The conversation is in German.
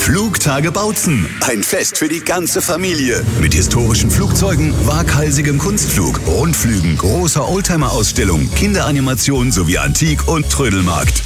Flugtage Bautzen. Ein Fest für die ganze Familie. Mit historischen Flugzeugen, waghalsigem Kunstflug, Rundflügen, großer Oldtimer-Ausstellung, Kinderanimation sowie Antik- und Trödelmarkt.